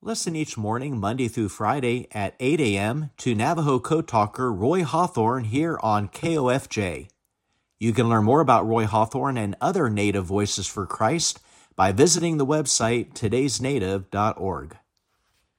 Listen each morning, Monday through Friday at 8 a.m. to Navajo Code Talker Roy Hawthorne here on KOFJ. You can learn more about Roy Hawthorne and other Native Voices for Christ by visiting the website todaysnative.org.